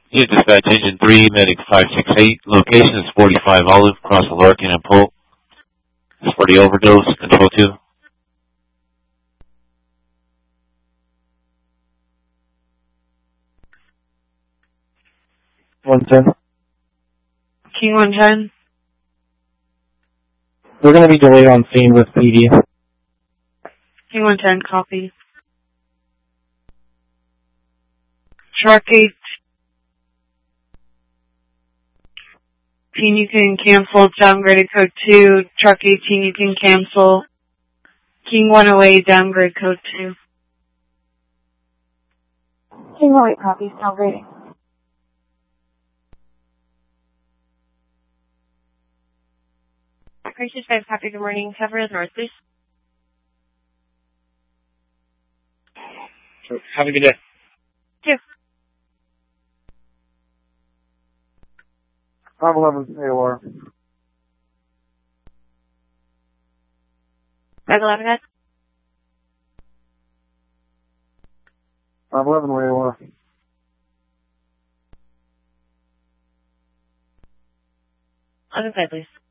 Yeah, dispatch engine 3, medic 568. Location is 45 Olive, across the Larkin and Polk. It's for the overdose, control 2. King 110. We're going to be delayed on scene with PD. King 110, copy. Truck 18, you can cancel, downgraded code 2. Truck 18, you can cancel. King 108, downgrade code 2. King 108, copy, downgrading. Crisis 5, copy, good morning. Cover the north, please. Have a good day. 2. 511 AOR. 511, guys. 511 AOR. On the side, please.